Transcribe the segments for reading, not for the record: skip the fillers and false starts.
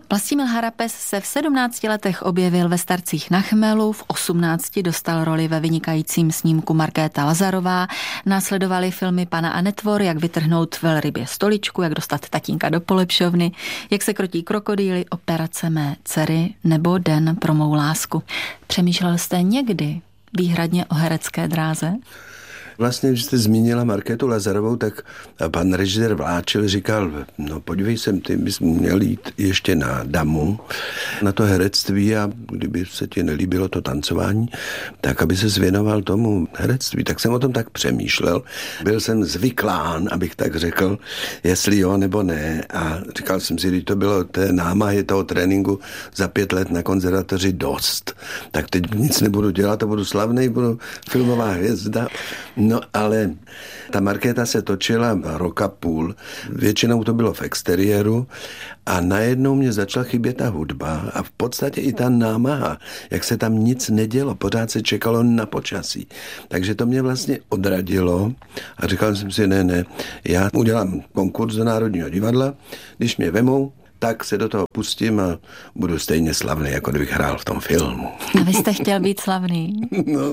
Vlastimil Harapes se v 17 letech objevil ve Starcích na chmelu, v 18 dostal roli ve vynikajícím snímku Markéta Lazarová, následovaly filmy Pana a netvor, Jak vytrhnout velrybě stoličku, Jak dostat tatínka do polepšovny, Jak se krotí krokodýly, Operace mé dcery nebo Den pro mou lásku. Přemýšlel jste někdy výhradně o herecké dráze? Vlastně, když jste zmínila Markétu Lazarovou, tak pan režisér Vláčil říkal, no podívej sem, ty bys měl jít ještě na damu, na to herectví a kdyby se ti nelíbilo to tancování, tak aby se zvěnoval tomu herectví. Tak jsem o tom tak přemýšlel. Byl jsem zvyklán, abych tak řekl, jestli jo nebo ne. A říkal jsem si, když to bylo té námahy toho tréninku za 5 let na konzervatoři dost, tak teď nic nebudu dělat a budu slavnej, budu filmová hvězda. No ale ta Markéta se točila rok a půl, většinou to bylo v exteriéru a najednou mě začala chybět ta hudba a v podstatě i ta námaha, jak se tam nic nedělo, pořád se čekalo na počasí. Takže to mě vlastně odradilo a říkal jsem si, ne, já udělám konkurs do Národního divadla, když mě vemou, tak se do toho pustím a budu stejně slavný, jako kdybych hrál v tom filmu. A vy jste chtěl být slavný? No,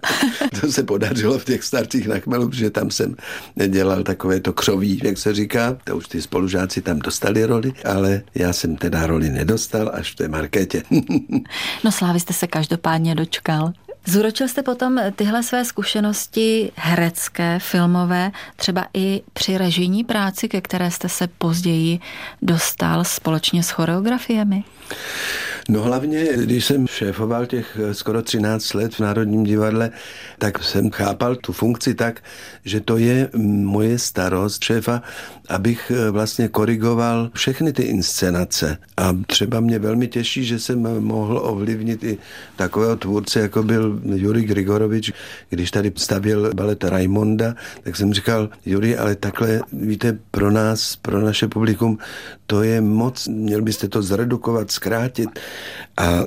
to se podařilo v těch Starcích na chmelu, protože tam jsem dělal takové to křoví, jak se říká. To už ty spolužáci tam dostali roli, ale já jsem teda roli nedostal až v té Markétě. No slávy jste se každopádně dočkal. Zúročil jste potom tyhle své zkušenosti herecké, filmové, třeba i při režijní práci, ke které jste se později dostal společně s choreografiemi? No hlavně, když jsem šéfoval těch skoro 13 let v Národním divadle, tak jsem chápal tu funkci tak, že to je moje starost šéfa, abych vlastně korigoval všechny ty inscenace. A třeba mě velmi těší, že jsem mohl ovlivnit i takového tvůrce, jako byl Jurij Grigorovič. Když tady stavěl balet Raimonda, tak jsem říkal, Jurij, ale takhle, víte, pro nás, pro naše publikum, to je moc, měl byste to zredukovat, zkrátit. A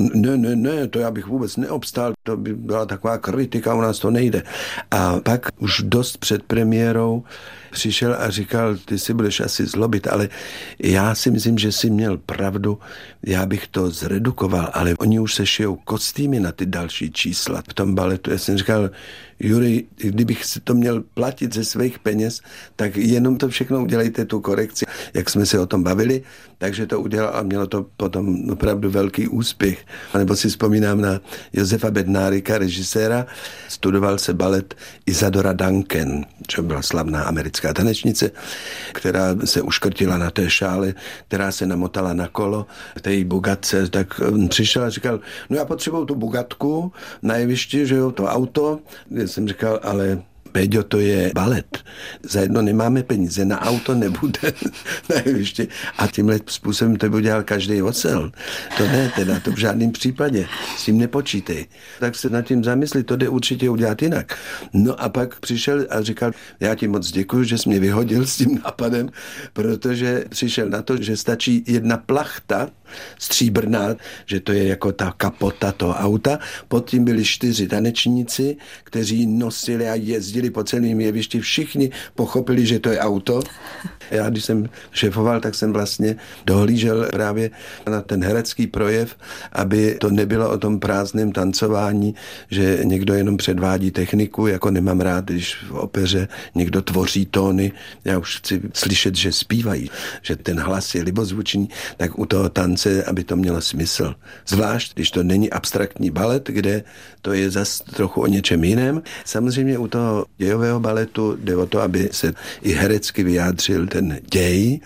ne, to já bych vůbec neobstál, to by byla taková kritika, u nás to nejde. A pak už dost před premiérou přišel a říkal, ty si budeš asi zlobit, ale já si myslím, že jsi měl pravdu, já bych to zredukoval, ale oni už se šijou kostýmy na ty další čísla v tom baletu. Já jsem říkal, Jurij, kdybych si to měl platit ze svých peněz, tak jenom to všechno udělejte, tu korekci, jak jsme se o tom bavili, takže to udělal a mělo to potom opravdu velký úspěch. A nebo si vzpomínám na Josefa Bednárika, režiséra, studoval se balet Isadora Duncan, čo byla slavná americká tanečnice, která se uškrtila na té šále, která se namotala na kolo v té bugatce, tak přišel a říkal, no já potřebuju tu bugatku na jevišti, že jo, to auto. Já jsem říkal, ale Péďo, to je balet. Zajedno nemáme peníze, na auto nebude na jevišti. A tímhle způsobem to by dělal každý ocel. To ne, teda, to v žádném případě. S tím nepočítej. Tak se nad tím zamysli, to jde určitě udělat jinak. No a pak přišel a říkal, já ti moc děkuju, že jsi mě vyhodil s tím nápadem, protože přišel na to, že stačí jedna plachta stříbrná, že to je jako ta kapota toho auta. Pod tím byli 4 tanečníci, kteří nosili a jezdili po celém jevišti. Všichni pochopili, že to je auto. Já, když jsem šéfoval, tak jsem vlastně dohlížel právě na ten herecký projev, aby to nebylo o tom prázdném tancování, že někdo jenom předvádí techniku, jako nemám rád, když v opeře někdo tvoří tóny. Já už chci slyšet, že zpívají, že ten hlas je libozvučný, tak u toho tance, aby to mělo smysl. Zvlášť, když to není abstraktní balet, kde to je zas trochu o něčem jiném. Samozřejmě u toho dějového baletu jde o to, aby se i herecky vyjádřil ten děj.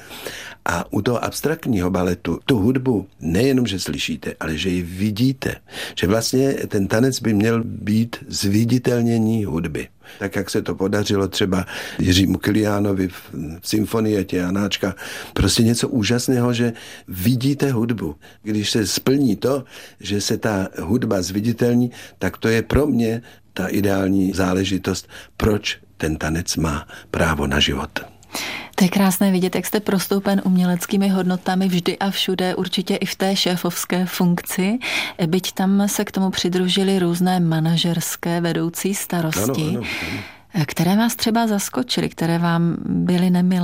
A u toho abstraktního baletu tu hudbu nejenom, že slyšíte, ale že ji vidíte. Že vlastně ten tanec by měl být zviditelnění hudby. Tak, jak se to podařilo třeba Jiřímu Kiliánovi v Symfonietě Janáčka. Prostě něco úžasného, že vidíte hudbu. Když se splní to, že se ta hudba zviditelní, tak to je pro mě ta ideální záležitost, proč ten tanec má právo na život. To je krásné vidět, jak jste prostoupen uměleckými hodnotami vždy a všude, určitě i v té šéfovské funkci, byť tam se k tomu přidružily různé manažerské vedoucí starosti, ano. Které vás třeba zaskočily, které vám byly nemilé.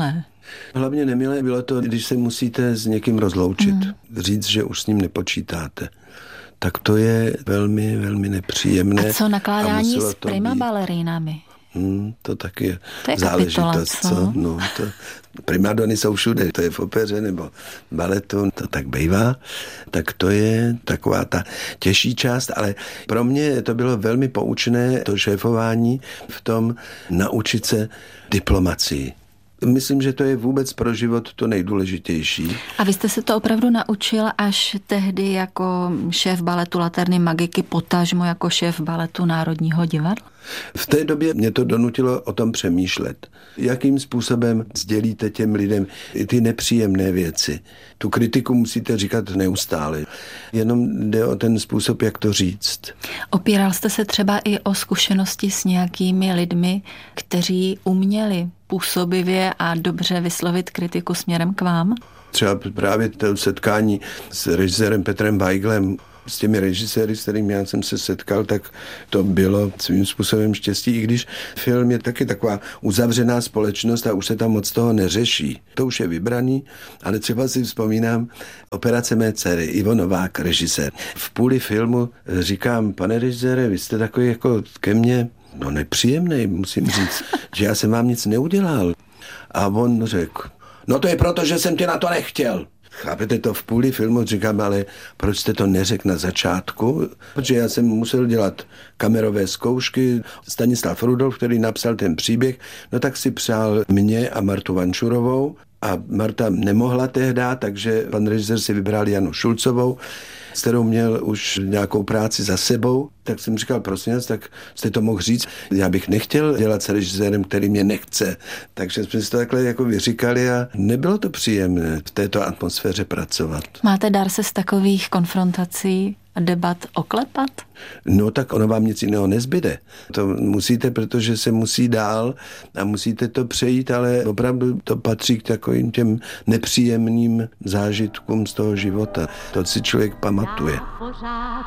Hlavně nemilé bylo to, když se musíte s někým rozloučit. Říct, že už s ním nepočítáte. Tak to je velmi, velmi nepříjemné. A co nakládání s prima balerinami? To taky je záležitost, co? No, primadony jsou všude, to je v opeře nebo baletu, to tak bývá. Tak to je taková ta těžší část, ale pro mě to bylo velmi poučné, to šéfování v tom naučit se diplomacii. Myslím, že to je vůbec pro život to nejdůležitější. A vy jste se to opravdu naučil až tehdy jako šéf baletu Laterny Magiky, potažmo jako šéf baletu Národního divadla? V té době mě to donutilo o tom přemýšlet. Jakým způsobem sdělíte těm lidem ty nepříjemné věci. Tu kritiku musíte říkat neustále. Jenom jde o ten způsob, jak to říct. Opíral jste se třeba i o zkušenosti s nějakými lidmi, kteří uměli působivě a dobře vyslovit kritiku směrem k vám? Třeba právě to setkání s režisérem Petrem Weiglem, s těmi režiséry, s kterými já jsem se setkal, tak to bylo svým způsobem štěstí, i když film je taky taková uzavřená společnost a už se tam moc toho neřeší. To už je vybraný, ale třeba si vzpomínám Operace mé dcery, Ivo Novák, režisér. V půli filmu říkám, pane režisére, vy jste takový jako ke mně nepříjemnej, musím říct, že já jsem vám nic neudělal. A on řekl, no to je proto, že jsem tě na to nechtěl. Chápete to v půli filmu? Říkám, ale proč jste to neřekl na začátku? Protože já jsem musel dělat kamerové zkoušky. Stanislav Rudolf, který napsal ten příběh, no tak si přál mě a Martu Vančurovou. A Marta nemohla tehdy, takže pan režisér si vybral Janu Šulcovou, s kterou měl už nějakou práci za sebou. Tak jsem říkal, prosím vás, tak jste to mohl říct. Já bych nechtěl dělat s režisérem, který mě nechce. Takže jsme si to takhle jako vyříkali a nebylo to příjemné v této atmosféře pracovat. Máte dar se z takových konfrontací a debat oklepat? No tak ono vám nic jiného nezbyde. To musíte, protože se musí dál a musíte to přejít, ale opravdu to patří k takovým těm nepříjemným zážitkům z toho života. To si člověk pamatuje.